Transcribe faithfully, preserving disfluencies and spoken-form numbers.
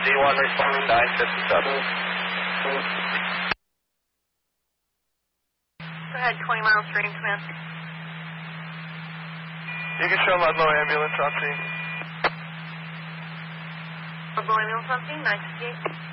D one responding nine fifty-seven. Go ahead, twenty miles range, command. You can show Ludlow ambulance on scene. Ludlow ambulance on scene, nine fifty-eight.